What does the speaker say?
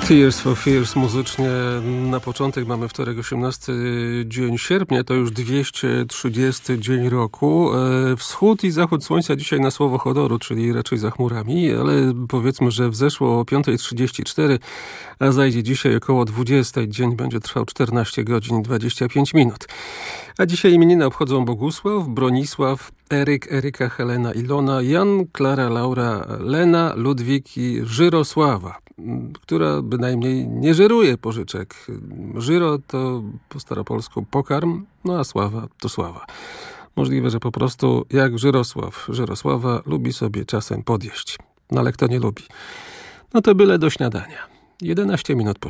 Tears for Fears muzycznie na początek. Mamy wtorek, 18 dzień sierpnia, to już 230 dzień roku. Wschód i zachód słońca dzisiaj na słowo honoru, czyli raczej za chmurami, ale powiedzmy, że wzeszło o 5:34, a zajdzie dzisiaj około 20. Dzień będzie trwał 14 godzin 25 minut. A dzisiaj imieniny obchodzą Bogusław, Bronisław, Eryk, Eryka, Helena, Ilona, Jan, Klara, Laura, Lena, Ludwik i Żyrosława, która bynajmniej nie żyruje pożyczek. Żyro to po staropolsku pokarm, no a sława to sława. Możliwe, że po prostu jak Żyrosława lubi sobie czasem podjeść. No ale kto nie lubi? No to byle do śniadania. 11 minut po